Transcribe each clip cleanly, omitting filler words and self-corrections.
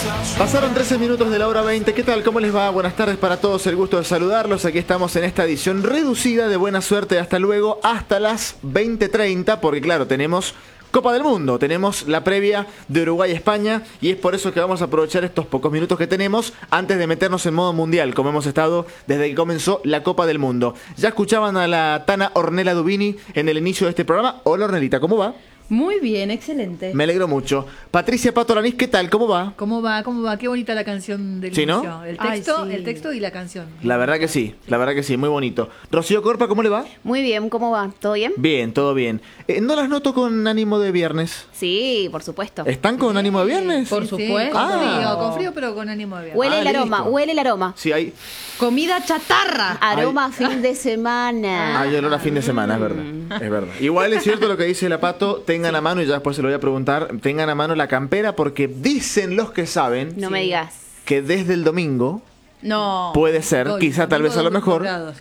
Pasaron 13 minutos de la hora 20. ¿Qué tal? ¿Cómo les va? Buenas tardes para todos. El gusto de saludarlos. Aquí estamos en esta edición reducida de Buena Suerte. Hasta luego, hasta las 20:30. Porque claro, tenemos Copa del Mundo. Tenemos la previa de Uruguay-España. Y es por eso que vamos a aprovechar estos pocos minutos que tenemos antes de meternos en modo mundial, como hemos estado desde que comenzó la Copa del Mundo. Ya escuchaban a la Tana Ornella Dubini en el inicio de este programa. Hola Ornelita, ¿cómo va? Muy bien, excelente. Me alegro mucho. Patricia Pato Lanís, ¿qué tal? ¿Cómo va? ¿Cómo va? ¿Cómo va? Qué bonita la canción del ¿Sí, no? inicio. Ay, sí. El texto y la canción. La verdad que sí, muy bonito. Rocío Corpa, ¿cómo le va? Muy bien, ¿cómo va? ¿Todo bien? Bien, todo bien. ¿No las noto con ánimo de viernes? Sí, por supuesto. ¿Están con ánimo de viernes? Por supuesto. Con frío, pero con ánimo de viaje. Huele el aroma, listo. huele el aroma. Sí, hay Comida chatarra. Aroma fin de semana. hay olor a fin de semana, es verdad. Es verdad. Igual es cierto lo que dice la Pato, tengan a mano, y ya después se lo voy a preguntar, tengan a mano la campera porque dicen los que saben No me digas. que desde el domingo No. puede ser, Hoy, quizá tal vez a lo mejor,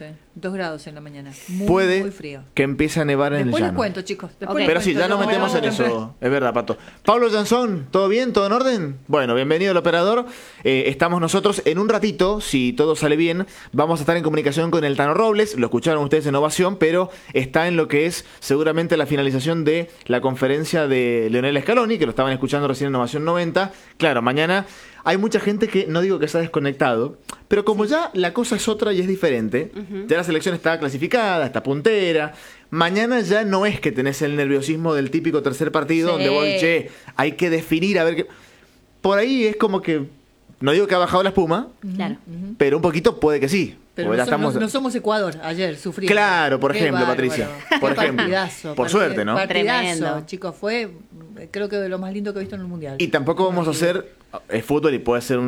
2 grados en la mañana. Muy, puede muy frío. que empiece a nevar en Después el les llano. cuento, chicos. Después Ok. les Pero sí, cuento. ya nos metemos en eso. Es verdad, Pato. Pablo Jansón, ¿todo bien? ¿Todo en orden? Bueno, bienvenido al operador. Estamos nosotros en un ratito, si todo sale bien, vamos a estar en comunicación con el Tano Robles. Lo escucharon ustedes en Ovación, pero está en lo que es seguramente la finalización de la conferencia de Leonel Scaloni, que lo estaban escuchando recién en Ovación 90. Claro, mañana hay mucha gente que, no digo que se ha desconectado, pero como ya la cosa es otra y es diferente, ya la selección está clasificada, está puntera, mañana ya no es que tenés el nerviosismo del típico tercer partido Sí. donde vos, che, hay que definir a ver qué... Por ahí es como que, no digo que ha bajado la espuma, Claro. pero un poquito puede que sí. Pero porque no, ya estamos... no somos Ecuador, ayer sufrimos. Claro, por Qué ejemplo, bárbaro. Patricia. Qué Por ejemplo. partidazo, Por suerte, ¿no? Partidazo, Tremendo. chicos, fue creo que de lo más lindo que he visto en el Mundial. Y tampoco vamos a hacer, es fútbol y puede ser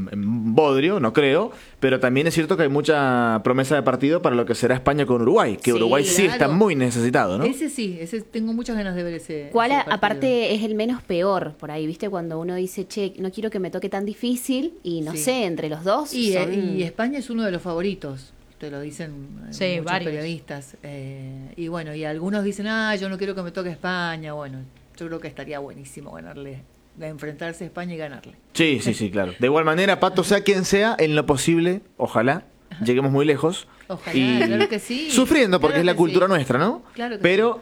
un bodrio, no creo, pero también es cierto que hay mucha promesa de partido para lo que será España con Uruguay, que Sí, Uruguay sí claro. está muy necesitado, ¿no? Ese tengo muchas ganas de ver ese. ¿Cuál ese partido. aparte es el menos peor por ahí, viste? Cuando uno dice, che, no quiero que me toque tan difícil y no Sí. sé, entre los dos Y, son... y España es uno de los favoritos, te lo dicen Sí, muchos varios. periodistas. Y bueno, y algunos dicen, yo no quiero que me toque España. Bueno, yo creo que estaría buenísimo ganarle, de enfrentarse a España y ganarle. Sí, sí, sí, claro. De igual manera, Pato, sea quien sea, en lo posible, ojalá, lleguemos muy lejos. Ojalá, claro que sí. Sufriendo, porque Claro es la que cultura sí. nuestra, ¿no? Claro que Pero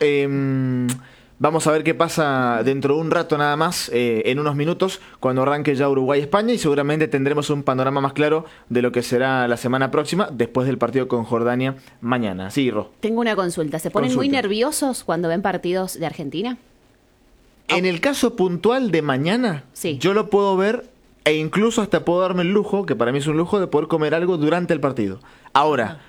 vamos a ver qué pasa dentro de un rato nada más, en unos minutos, cuando arranque ya Uruguay-España, y seguramente tendremos un panorama más claro de lo que será la semana próxima, después del partido con Jordania mañana. Sí, Ro. Tengo una consulta. ¿Se ponen muy Consulta. nerviosos cuando ven partidos de Argentina? En el caso puntual de mañana, Sí. yo lo puedo ver e incluso hasta puedo darme el lujo, que para mí es un lujo, de poder comer algo durante el partido. Ahora,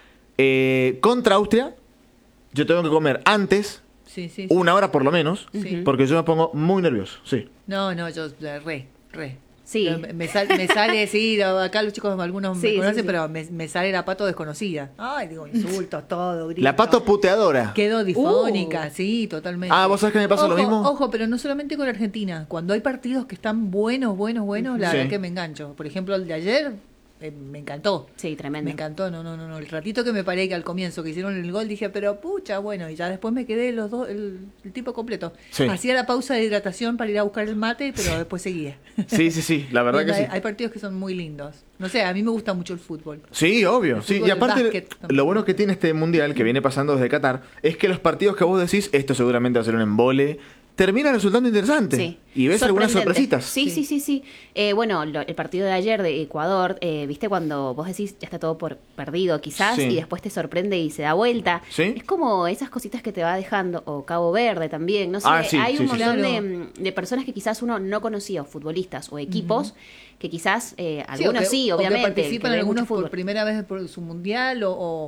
contra Austria, yo tengo que comer antes, Sí, sí, sí. una hora por lo menos, Sí. porque yo me pongo muy nervioso. Sí. No, yo re. Sí. Me sale, sí, acá los chicos algunos Sí, me conocen, sí, sí. pero me sale la Pato desconocida. Ay, digo, insultos, todo, grito. La Pato puteadora. Quedó difónica, sí, totalmente. Ah, ¿vos sabés que me pasa lo mismo? Ojo, pero no solamente con Argentina. Cuando hay partidos que están buenos, la Sí. verdad que me engancho. Por ejemplo, el de ayer, me encantó. Sí, tremendo. Me encantó, no. El ratito que me paré que al comienzo que hicieron el gol dije, pero pucha, bueno, y ya después me quedé los dos, el tipo completo. Sí. Hacía la pausa de hidratación para ir a buscar el mate, pero después seguía. Sí, sí, sí, la verdad que sí. Hay partidos que son muy lindos. No sé, a mí me gusta mucho el fútbol. Sí, obvio. El Sí, fútbol, y el aparte, básquet también. lo bueno que tiene este mundial que viene pasando desde Qatar es que los partidos que vos decís, esto seguramente va a ser un embole, terminan resultando interesantes. Sí. Y ves algunas Sorprendente. sorpresitas. Sí. Bueno, el partido de ayer de Ecuador, viste cuando vos decís ya está todo por perdido quizás Sí. y después te sorprende y se da vuelta. Sí. Es como esas cositas que te va dejando, o Cabo Verde también, no sé, Ah, sí, hay sí, un sí, montón sí. de personas que quizás uno no conocía, o futbolistas o equipos, que quizás algunos o que- sí, o que obviamente. participan que ven algunos mucho fútbol. por primera vez por su mundial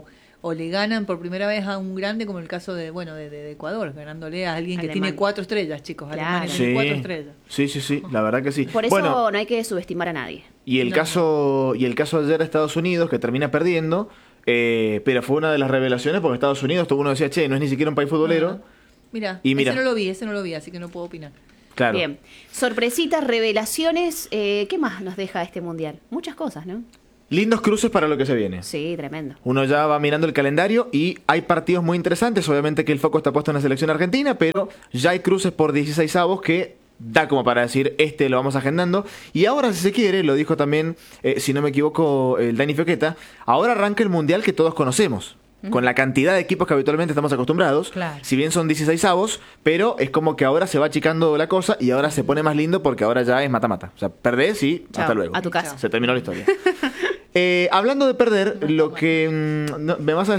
o le ganan por primera vez a un grande, como el caso de Ecuador, ganándole a alguien que Alemania. tiene 4 estrellas, chicos. Claro. Alemania Sí. tiene 4 estrellas. Sí, la verdad que sí. Por eso Bueno, no hay que subestimar a nadie. y el No. caso de ayer de Estados Unidos, que termina perdiendo, pero fue una de las revelaciones porque Estados Unidos, todo uno decía, che, no es ni siquiera un país futbolero. Ajá. Mira, Y mira. ese no lo vi, así que no puedo opinar. Claro. Bien. Sorpresitas, revelaciones, ¿qué más nos deja este mundial? Muchas cosas, ¿no? Lindos cruces para lo que se viene. Sí, tremendo. Uno ya va mirando el calendario y hay partidos muy interesantes. Obviamente que el foco está puesto en la selección argentina, pero ya hay cruces por 16avos que da como para decir, lo vamos agendando. Y ahora, si se quiere, lo dijo también, si no me equivoco, el Dani Fequeta, ahora arranca el Mundial que todos conocemos. Con la cantidad de equipos que habitualmente estamos acostumbrados. Claro. Si bien son 16avos, pero es como que ahora se va achicando la cosa y ahora se pone más lindo porque ahora ya es mata-mata. O sea, perdés y Chao, hasta luego. a tu casa. Se terminó la historia. Hablando de perder, lo que me vas a